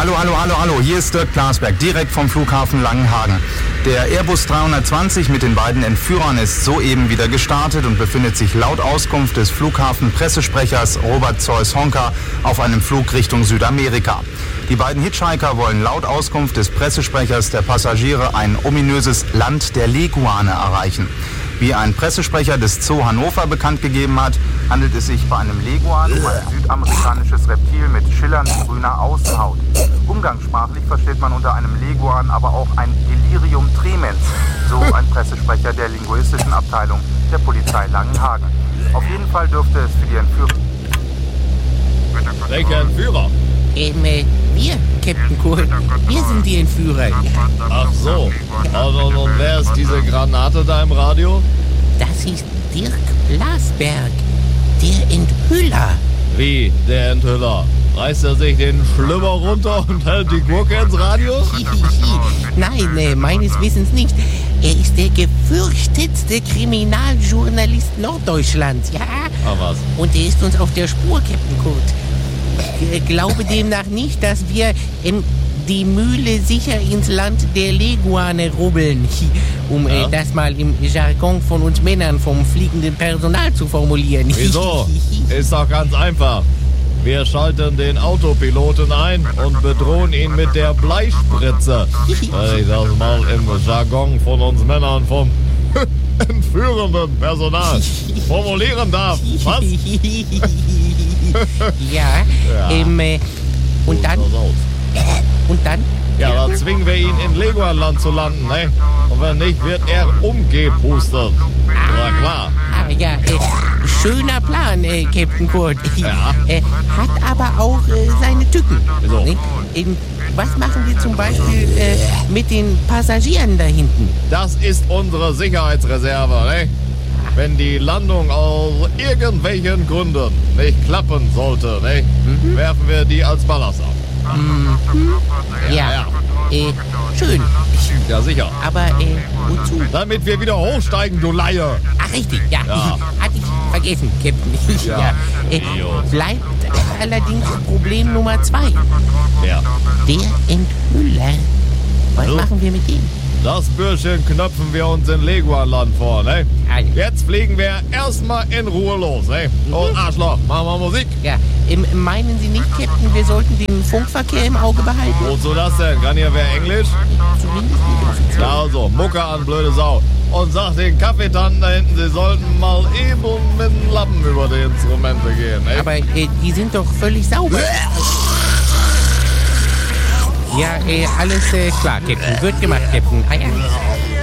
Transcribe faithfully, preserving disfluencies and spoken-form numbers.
Hallo, hallo, hallo, hallo, hier ist Dirk Plasberg, direkt vom Flughafen Langenhagen. Der Airbus dreihundertzwanzig mit den beiden Entführern ist soeben wieder gestartet und befindet sich laut Auskunft des Flughafenpressesprechers Robert Zeus-Honka auf einem Flug Richtung Südamerika. Die beiden Hitchhiker wollen laut Auskunft des Pressesprechers der Passagiere ein ominöses Land der Leguane erreichen. Wie ein Pressesprecher des Zoo Hannover bekannt gegeben hat, handelt es sich bei einem Leguan um ein südamerikanisches Reptil mit schillernd grüner Außenhaut. Umgangssprachlich versteht man unter einem Leguan aber auch ein Delirium tremens, so ein Pressesprecher der linguistischen Abteilung der Polizei Langenhagen. Auf jeden Fall dürfte es für die Entführer... Welcher Entführer? Ähm, äh, wir, Captain Kurt, wir sind die Entführer. Ach so. Und, und, und wer ist diese Granate da im Radio? Das ist Dirk Plasberg, der Enthüller. Wie, der Enthüller? Reißt er sich den Schlüpper runter und hält die Gurke ins Radio? Nein, äh, meines Wissens nicht. Er ist der gefürchtetste Kriminaljournalist Norddeutschlands, ja? Ach was. Und er ist uns auf der Spur, Captain Kurt. Ich glaube demnach nicht, dass wir ähm, die Mühle sicher ins Land der Leguane rubbeln, um Ja? äh, das mal im Jargon von uns Männern vom fliegenden Personal zu formulieren. Wieso? Ist doch ganz einfach. Wir schalten den Autopiloten ein und bedrohen ihn mit der Bleispritze. Wenn ich das mal im Jargon von uns Männern vom entführenden Personal formulieren darf. Was? Ja, Ja. ähm, äh, und dann, So sieht's aus. und dann, Ja, dann zwingen wir ihn in Leguanland zu landen, ne? Und wenn nicht, wird er umgepustet. Na klar. ah, ja, äh, schöner Plan, äh, Captain Kurt. Ja. Äh, hat aber auch äh, seine Tücken. Wieso? Ne? Ähm, was machen wir zum Beispiel äh, mit den Passagieren da hinten? Das ist unsere Sicherheitsreserve, ne? Wenn die Landung aus irgendwelchen Gründen nicht klappen sollte, ne? Mhm. Werfen wir die als Ballast ab. Ja, ja. Äh, schön. Ja, sicher. Aber äh, wozu? Damit wir wieder hochsteigen, du Laie. Ach, richtig, ja. Ja. Hatte ich vergessen, Captain. Ja. ja. Äh, bleibt allerdings Problem Nummer zwei. Ja. Der Enthüller. Was So. machen wir mit dem? Das Bürschchen knöpfen wir uns in Leguanland vor, ne? Also. Jetzt fliegen wir erstmal in Ruhe los, ne? Und Arschloch, machen wir Musik. Ja, ähm, meinen Sie nicht, Captain, wir sollten den Funkverkehr im Auge behalten? Wozu das denn? Kann hier wer Englisch? Zumindest nicht offiziell. Ja, also, Mucke an, blöde Sau. Und sag den Kaffeetanten da hinten, sie sollten mal eben mit dem Lappen über die Instrumente gehen, ne? Aber äh, die sind doch völlig sauber. Ja, äh, alles äh, klar, Captain. Wird gemacht, Captain. Ah, ja.